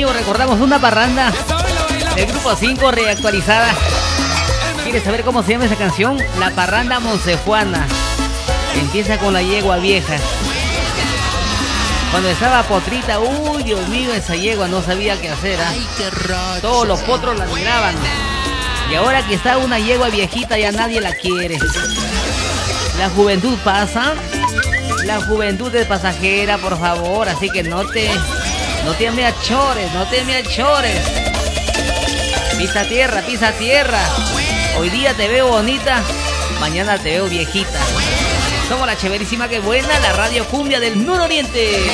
año recordamos una parranda del Grupo 5 reactualizada. ¿Quieres saber cómo se llama esa canción? La parranda monsejuana. Empieza con la yegua vieja. Cuando estaba potrita, uy, Dios mío, esa yegua no sabía qué hacer, ¿eh? Todos los potros la miraban. Y ahora que está una yegua viejita ya nadie la quiere. La juventud pasa. La juventud es pasajera, por favor. Así que no te me achores, no te me achores. Pisa tierra, pisa tierra. Hoy día te veo bonita, mañana te veo viejita. Somos la chéverísima que buena, la radio cumbia del Nororiente.